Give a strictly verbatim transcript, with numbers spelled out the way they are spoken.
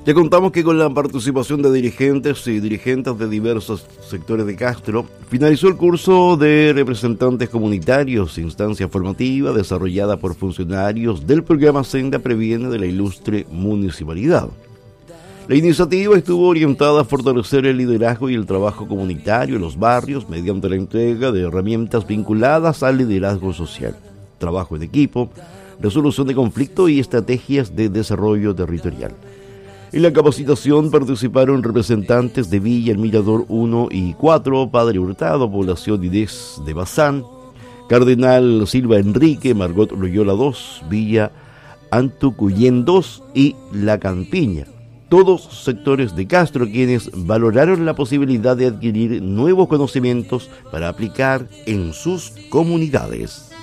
Ya contamos que con la participación de dirigentes y dirigentes de diversos sectores de Castro, finalizó el curso de representantes comunitarios, instancia formativa desarrollada por funcionarios del programa Senda Previene de la ilustre municipalidad. La iniciativa estuvo orientada a fortalecer el liderazgo y el trabajo comunitario en los barrios mediante la entrega de herramientas vinculadas al liderazgo social, trabajo en equipo, resolución de conflictos y estrategias de desarrollo territorial. En la capacitación participaron representantes de Villa El Mirador uno y cuatro, Padre Hurtado, Población Inés de Bazán, Cardenal Silva Enrique, Margot Loyola dos, Villa Antucuyén dos y La Campiña. Todos sectores de Castro quienes valoraron la posibilidad de adquirir nuevos conocimientos para aplicar en sus comunidades.